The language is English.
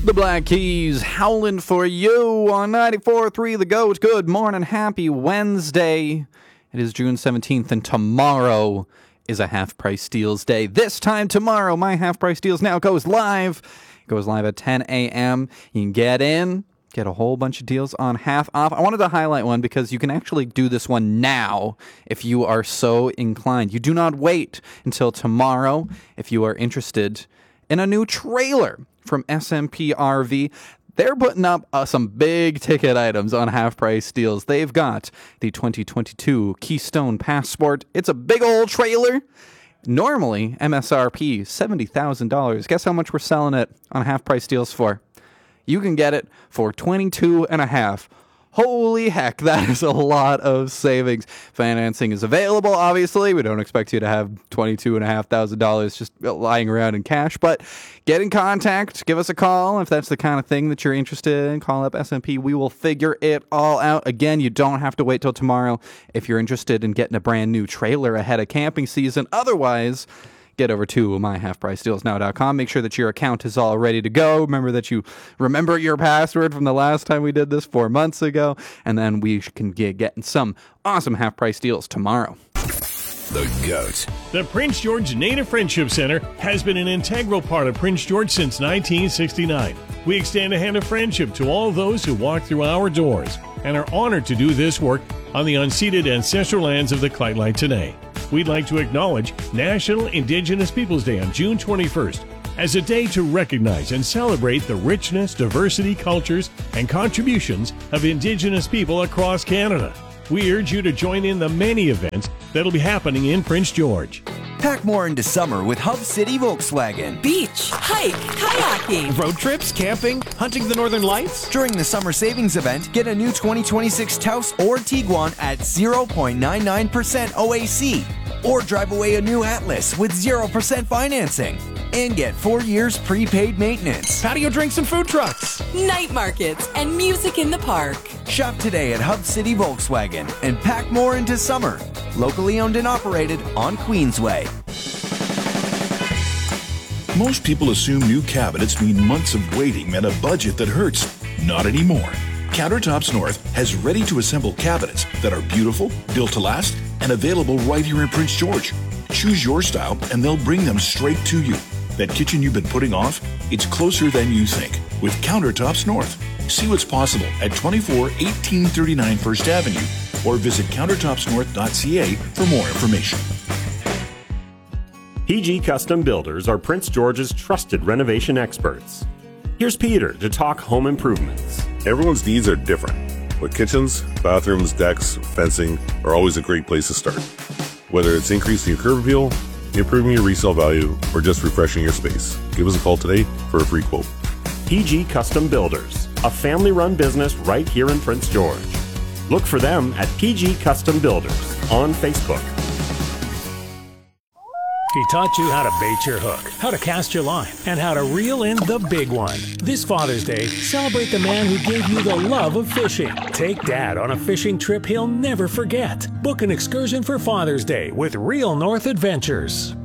The Black Keys howling for you on 94.3 The Goat. Good morning, happy Wednesday. It is June 17th, and tomorrow is a half-price deals day. This time tomorrow, my half-price deals now goes live. It goes live at 10 a.m. You can get in, get a whole bunch of deals on half off. I wanted to highlight one because you can actually do this one now if you are so inclined. You do not wait until tomorrow if you are interested in a new trailer from SMP RV. They're putting up some big ticket items on half-price deals. They've got the 2022 Keystone Passport. It's a big old trailer. Normally, MSRP, $70,000. Guess how much we're selling it on half-price deals for? You can get it for $22,500. Holy heck, that is a lot of savings. Financing is available, obviously. We don't expect you to have $22,500 just lying around in cash, but get in contact. Give us a call if that's the kind of thing that you're interested in. Call up SMP. We will figure it all out. Again, you don't have to wait till tomorrow if you're interested in getting a brand new trailer ahead of camping season. Otherwise, get over to myhalfpricedealsnow.com. Make sure that your account is all ready to go. Remember that you remember your password from the last time we did this 4 months ago. And then we can getting some awesome half-price deals tomorrow. The GOAT. The Prince George Native Friendship Center has been an integral part of Prince George since 1969. We extend a hand of friendship to all those who walk through our doors and are honored to do this work on the unceded ancestral lands of the Clyde today. We'd like to acknowledge National Indigenous Peoples Day on June 21st as a day to recognize and celebrate the richness, diversity, cultures, and contributions of Indigenous people across Canada. We urge you to join in the many events that'll be happening in Prince George. Pack more into summer with Hub City Volkswagen. Beach, hike, kayaking, Road trips, camping, hunting the northern lights. During the summer savings event, get a new 2026 Taos or Tiguan at 0.99% OAC. Or drive away a new Atlas with 0% financing. And get 4 years prepaid maintenance. Patio drinks and food trucks. night markets, and music in the park. Shop today at Hub City Volkswagen and pack more into summer. Locally owned and operated on Queensway. Most people assume new cabinets mean months of waiting and a budget that hurts. Not anymore. Countertops North has ready-to-assemble cabinets that are beautiful, built to last, and available right here in Prince George. Choose your style and they'll bring them straight to you. That kitchen you've been putting off, it's closer than you think with Countertops North. See what's possible at 24-1839 First Avenue or visit countertopsnorth.ca for more information. PG Custom Builders are Prince George's trusted renovation experts. Here's Peter to talk home improvements. Everyone's needs are different, but kitchens, bathrooms, decks, fencing are always a great place to start. Whether it's increasing your curb appeal, improving your resale value, or just refreshing your space, give us a call today for a free quote. PG Custom Builders, a family-run business right here in Prince George. Look for them at PG Custom Builders on Facebook. He taught you how to bait your hook, how to cast your line, and how to reel in the big one. This Father's Day, celebrate the man who gave you the love of fishing. Take Dad on a fishing trip he'll never forget. Book an excursion for Father's Day with Real North Adventures.